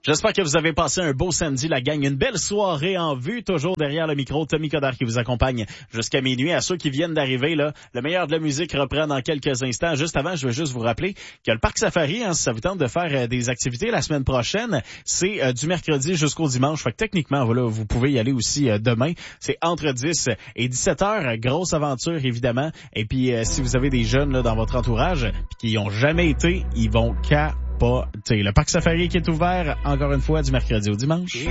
J'espère que vous avez passé un beau samedi, la gang. Une belle soirée en vue. Toujours derrière le micro, Tommy Coderre qui vous accompagne jusqu'à minuit. À ceux qui viennent d'arriver, là, le meilleur de la musique reprend dans quelques instants. Juste avant, je veux juste vous rappeler que le Parc Safari, si ça vous tente de faire des activités la semaine prochaine, c'est du mercredi jusqu'au dimanche. Fait que techniquement, voilà, vous pouvez y aller aussi demain. C'est entre 10 et 17 heures. Grosse aventure, évidemment. Et puis, si vous avez des jeunes là, dans votre entourage qui y ont jamais été, ils vont capoter. Le Parc Safari qui est ouvert, encore une fois, du mercredi au dimanche.